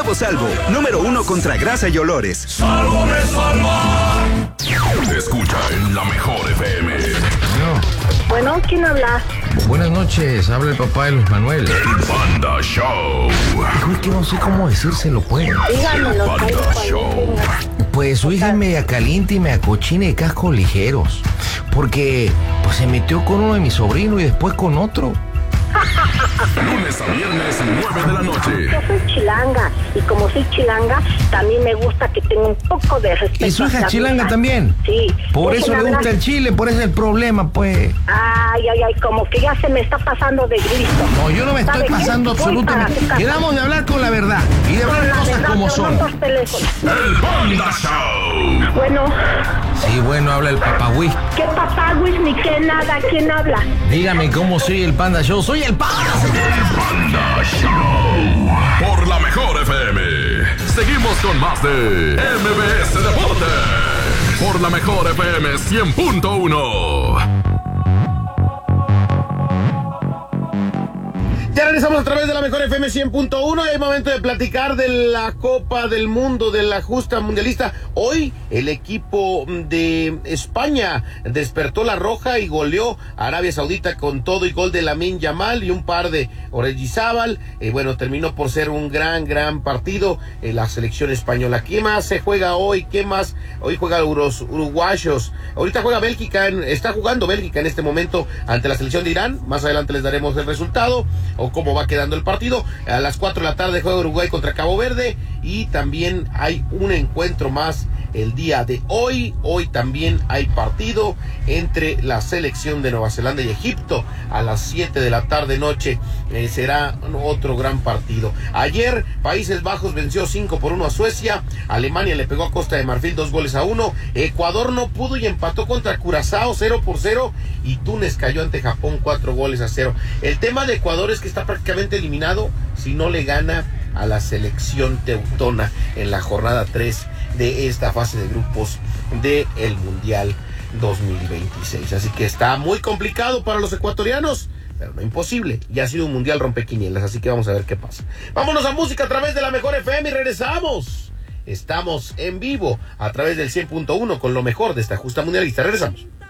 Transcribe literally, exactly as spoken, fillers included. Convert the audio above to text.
Nuevo Salvo, número uno contra grasa y olores. ¡Salvo me salva! Escucha en la mejor F M. Bueno, ¿quién habla? Buenas noches, habla el papá de Luis Manuel. El Panda Show. Hijo, es que no sé cómo decírselo, pues. Dígamelo. El Panda Show. Pues su hija es media caliente y media cochina y cascos ligeros. Porque pues se metió con uno de mis sobrinos y después con otro. Lunes a viernes, nueve de la noche. Yo soy chilanga y como soy chilanga, también me gusta que tenga un poco de respeto. ¿Y su hija hacia chilanga mi también? Sí. Por Dejen eso le hablar. gusta el chile, por eso es el problema, pues. Ay, ay, ay, como que ya se me está pasando de Cristo. No, yo no me estoy ¿Sabe qué? pasando Voy absolutamente. para su casa. Quedamos de hablar con la verdad y de Con hablar la cosas verdad, como pero son. no dos teléfonos. El Panda Show. Bueno, Sí, bueno, habla el papá Luis. ¿qué papá, Luis, ni qué nada? ¿Quién habla? Dígame cómo soy el Panda Show. Soy el Panda. El Panda Show. Por la mejor F M. Seguimos con más de M B S Deportes. Por la mejor F M cien punto uno. Ya regresamos a través de la mejor F M cien punto uno y es momento de platicar de la Copa del Mundo, de la justa mundialista. Hoy el equipo de España despertó la roja y goleó a Arabia Saudita con todo y gol de Lamine Yamal y un par de Orejizábal. Eh, bueno, terminó por ser un gran, gran partido en la selección española. ¿Qué más se juega hoy? ¿Qué más? Hoy juegan los uruguayos. Ahorita juega Bélgica, en, está jugando Bélgica en este momento ante la selección de Irán. Más adelante les daremos el resultado o cómo va quedando el partido. A las cuatro de la tarde juega Uruguay contra Cabo Verde y también hay un encuentro más el día de hoy. Hoy también hay partido entre la selección de Nueva Zelanda y Egipto a las siete de la tarde noche. Eh, será otro gran partido. Ayer Países Bajos venció cinco por uno a Suecia. Alemania le pegó a Costa de Marfil dos goles a uno. Ecuador no pudo y empató contra Curazao cero por cero y Túnez cayó ante Japón cuatro goles a cero. El tema de Ecuador es que está prácticamente eliminado si no le gana a la selección teutona en la jornada tres de esta fase de grupos del Mundial dos mil veintiséis. Así que está muy complicado para los ecuatorianos, pero no imposible. Ya ha sido un mundial rompequinielas, así que vamos a ver qué pasa. Vámonos a música a través de la mejor F M y regresamos. Estamos en vivo a través del cien punto uno con lo mejor de esta justa mundialista. Regresamos.